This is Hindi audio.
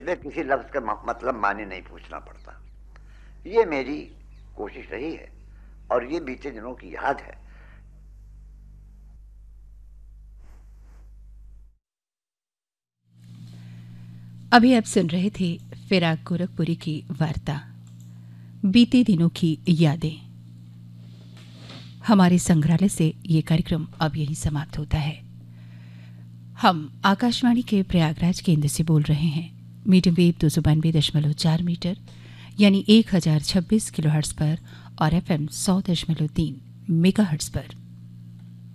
में किसी लफ्ज का मतलब माने नहीं पूछना पड़ता। ये मेरी कोशिश रही है और ये बीते दिनों की याद है। अभी आप सुन रहे थे फिराक गोरखपुरी की वार्ता, बीते दिनों की यादें। हमारे संग्रहालय से ये कार्यक्रम अब यही समाप्त होता है। हम आकाशवाणी के प्रयागराज केंद्र से बोल रहे हैं। मीडियम वेव 292.4 मीटर यानी 1026 किलोहर्ट्ज पर और FM 100.3 मेगाहर्ट्ज पर।